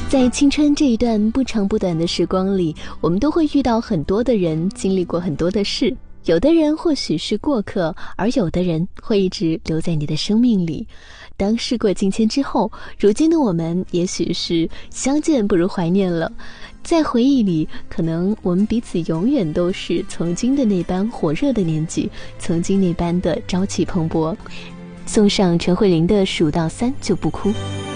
在青春这一段不长不短的时光里，我们都会遇到很多的人，经历过很多的事。有的人或许是过客，而有的人会一直留在你的生命里。当事过境迁之后，如今的我们也许是相见不如怀念了。在回忆里，可能我们彼此永远都是曾经的那般火热的年纪，曾经那般的朝气蓬勃。送上陈慧琳的《数到3就不哭》。